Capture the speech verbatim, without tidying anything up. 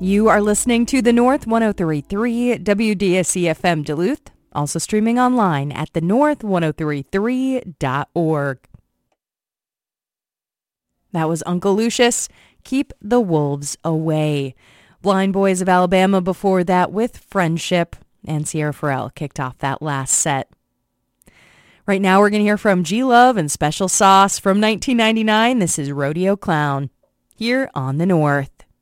You are listening to The North one oh three point three W D S C F M Duluth, also streaming online at the north ten thirty-three dot org. That was Uncle Lucius, Keep the Wolves Away. Blind Boys of Alabama before that with Friendship, and Sierra Farrell kicked off that last set. Right now we're going to hear from G-Love and Special Sauce from nineteen ninety-nine. This is Rodeo Clown here on The North.